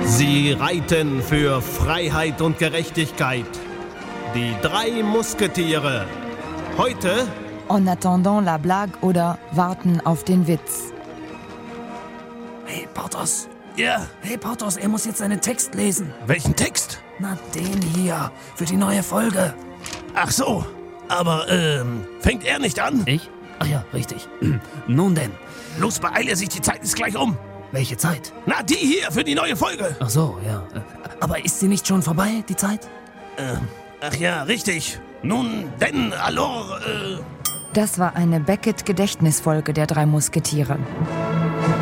Sie reiten für Freiheit und Gerechtigkeit. Die 3 Musketiere. Heute En attendant la blague oder Warten auf den Witz. Hey, Porthos. Ja, Hey, Porthos, er muss jetzt seinen Text lesen. welchen Text? Na, den hier. Für die neue Folge. Ach so, aber fängt er nicht an? Ich? Ach ja, richtig. Nun denn. Los, beeile sich, die Zeit ist gleich um. Welche Zeit? Na, die hier für die neue Folge. Ach so, ja. Aber ist sie nicht schon vorbei, die Zeit? Ach ja, richtig. Nun, denn, alors, Das war eine Beckett-Gedächtnisfolge der 3 Musketiere.